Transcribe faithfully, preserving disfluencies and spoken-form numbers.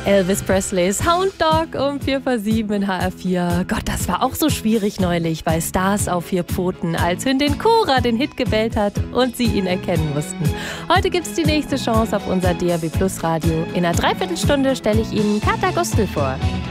Elvis Presleys Hound Dog um vier vor sieben in H R vier. Gott, das war auch so schwierig neulich bei Stars auf vier Pfoten, als Hündin Cora den Hit gebellt hat und sie ihn erkennen mussten. Heute gibt's die nächste Chance auf unser D A B Plus Radio. In einer Dreiviertelstunde stelle ich Ihnen Kata Gustl vor.